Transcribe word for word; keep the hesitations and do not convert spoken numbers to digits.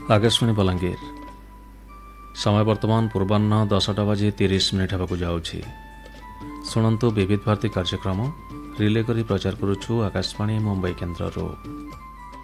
आकाशवाणी बलांगीर समय वर्तमान पूर्वाह्न दसटा बाजी तीस मिनिट होगा जाऊँगी। शुणु विविध भारती कार्यक्रम रिले करी प्रचार करुछु आकाशवाणी मुंबई केन्द्र।